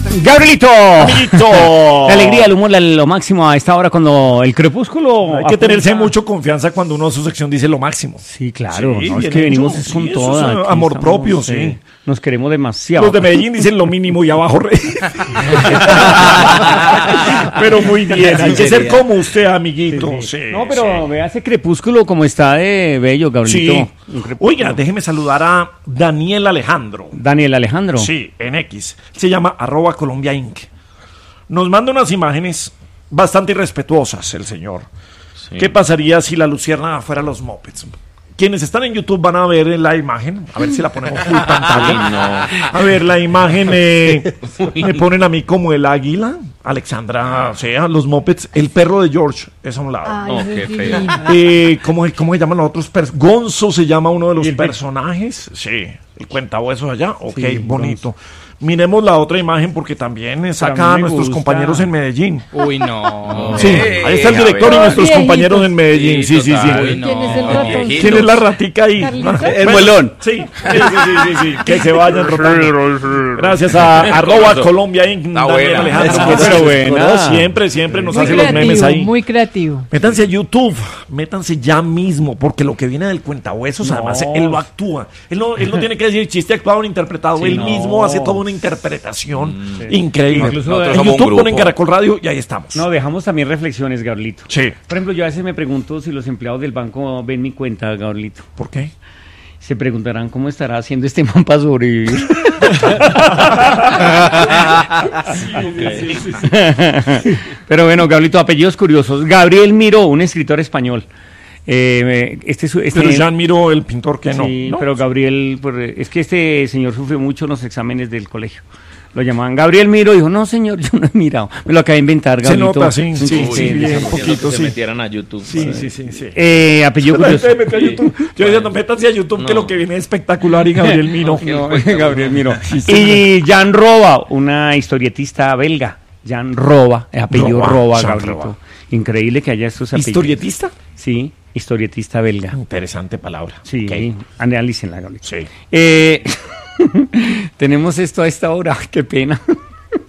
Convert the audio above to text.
Gabrielito. Amiguito. La alegría, el humor, lo máximo a esta hora cuando el crepúsculo. Hay que tenerse mucho confianza cuando uno en su sección dice lo máximo. Sí, claro. Sí, No, es bien que venimos hecho. con Sí, eso toda. es Aquí amor estamos, propio, sí. Nos queremos demasiado. Los de Medellín dicen lo mínimo y abajo rey. Pero muy bien, hay que ser como usted, amiguito. Sí, No, pero sí. vea ese crepúsculo como está de bello, Gabrielito. Sí. Oiga, déjeme saludar a Daniel Alejandro. Daniel Alejandro. Sí, en X. Se llama @ColombiaInc. Nos manda unas imágenes bastante irrespetuosas el señor. Sí. ¿Qué pasaría si la luciérnaga fuera los mopeds? Quienes están en YouTube van a ver la imagen. A ver si la ponemos full pantalla. A ver, la imagen me ponen a mí como el águila. Alexandra, o sea, los mopeds. El perro de George es a un lado. Ay, No, eso qué es feo. divino. ¿Cómo se llaman los otros personajes? Gonzo se llama uno de los ¿Y el personajes. Sí, el cuentahuesos allá. Ok, Sí, bonito. Miremos la otra imagen porque también saca a me nuestros gusta. compañeros en Medellín. Uy, no. Sí, ahí está el director y ver. nuestros Viejitos. compañeros en Medellín. Sí, sí, sí. Total, ¿Quién es el ratón? ¿Quién es la ratica ahí? ¿Carlito? El muelón. Sí, sí. Que se vayan rotando. Gracias a @Colombia Inc. Está Daniel buena. Alejandro. Está Pues, pero buena. no, siempre nos Muy hace los memes ahí. muy creativo. Métanse a YouTube, métanse ya mismo, porque lo que viene del cuentahuesos, No. además, él lo actúa. Él no tiene que decir chiste actuado o interpretado, Sí, él no. mismo hace toda una interpretación increíble. Incluso nosotros en somos un YouTube grupo. ponen Caracol Radio y ahí estamos. No, dejamos también reflexiones, Gabrielito. Sí. Por ejemplo, yo a veces me pregunto si los empleados del banco ven mi cuenta, Gabrielito. ¿Por qué? Se preguntarán cómo estará haciendo este man para sobrevivir. Pero bueno, Gabrielito, apellidos curiosos. Gabriel Miró, un escritor español. Pero ya miró el pintor que no. Sí, ¿no? pero Gabriel, pues, es que este señor sufrió mucho en los exámenes del colegio. Lo llamaban Gabriel Miro, dijo, no señor, yo no he mirado. Me lo acabé de inventar, Se Gabrielito. nota, sí, sí, Uy, sí, bien, como si poquito, no se sí. metieran a YouTube. Sí. Apellido La curioso. gente metió a YouTube. Yo diciendo, métanse a YouTube, que No. lo que viene es espectacular y Gabriel Miro. No, Gabriel Miro. Y Jan Roba, una historietista belga. Jan Roba, apellido Roba, Jan Gabrielito. Roba. Increíble que haya estos apellidos. ¿Historietista? Sí, historietista belga. Interesante palabra. Sí, Ok. analícenla, Gabrielito. Sí. Tenemos esto a esta hora, qué pena.